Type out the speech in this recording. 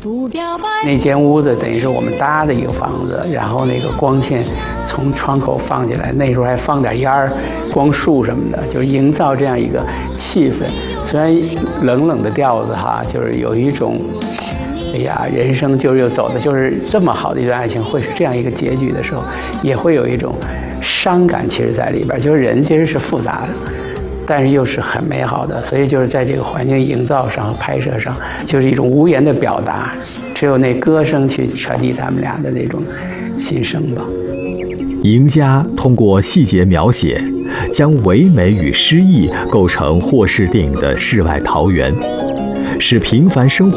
那间屋子等于是我们搭的一个房子，然后那个光线从窗口放进来，那时候还放点烟儿、光束什么的，就是营造这样一个气氛。虽然冷冷的调子哈，就是有一种，哎呀，人生就是又走的就是这么好的一段爱情会是这样一个结局的时候，也会有一种伤感，其实在里边，就是人其实是复杂的。但是又是很美好的，所以就是在这个环境营造上、拍摄上，就是一种无言的表达，只有那歌声去传递他们俩的那种心声吧。 赢家通过细节描写，将唯美与诗意构成霍氏电影的世外桃源，使平凡生活